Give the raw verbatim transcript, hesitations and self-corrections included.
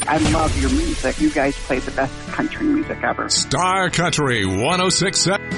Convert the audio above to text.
I love your music. You guys play the best country music ever. Star Country one oh six point seven.